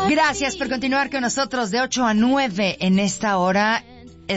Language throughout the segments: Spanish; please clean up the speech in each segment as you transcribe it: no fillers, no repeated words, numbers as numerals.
Gracias por continuar con nosotros de 8 a 9 en esta hora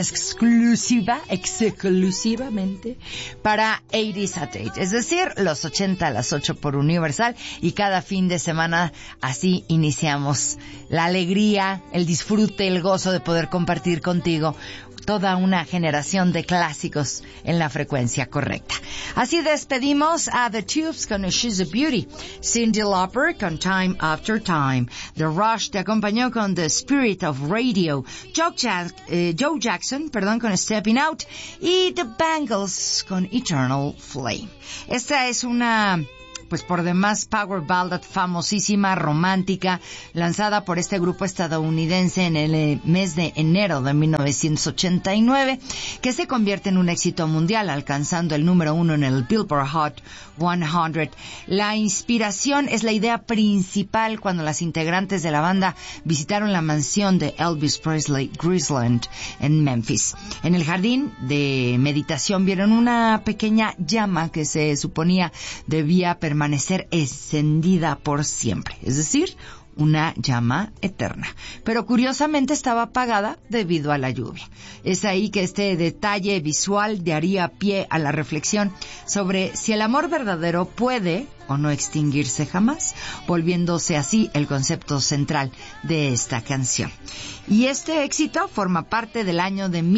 exclusivamente para 80s at 8, es decir, los 80 a las 8 por Universal, y cada fin de semana así iniciamos la alegría, el disfrute, el gozo de poder compartir contigo toda una generación de clásicos en la frecuencia correcta. Así despedimos a The Tubes con She's a Beauty, Cyndi Lauper con Time After Time, The Rush te acompañó con The Spirit of Radio, Joe Jackson con Stepping Out, y The Bangles con Eternal Flame. Esta es una, pues por demás, power ballad famosísima, romántica, lanzada por este grupo estadounidense en el mes de enero de 1989, que se convierte en un éxito mundial, alcanzando el número 1 en el Billboard Hot 100. La inspiración es la idea principal cuando las integrantes de la banda visitaron la mansión de Elvis Presley, Graceland, en Memphis. En el jardín de meditación vieron una pequeña llama que se suponía debía permanecer encendida por siempre, es decir, una llama eterna. Pero curiosamente estaba apagada debido a la lluvia. Es ahí que este detalle visual daría pie a la reflexión sobre si el amor verdadero puede o no extinguirse jamás, volviéndose así el concepto central de esta canción. Y este éxito forma parte del año de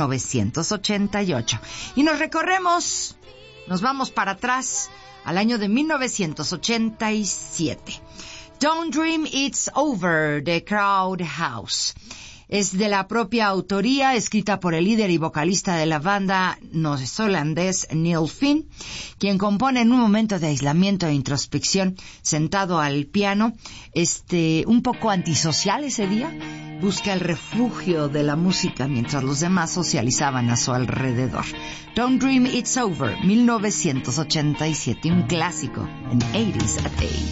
1988. Y nos vamos para atrás al año de 1987. Don't Dream It's Over, de Crowd House. Es de la propia autoría, escrita por el líder y vocalista de la banda neozelandés Neil Finn, quien compone en un momento de aislamiento e introspección, sentado al piano, un poco antisocial ese día, busca el refugio de la música mientras los demás socializaban a su alrededor. Don't Dream It's Over, 1987, un clásico en 80s at 8.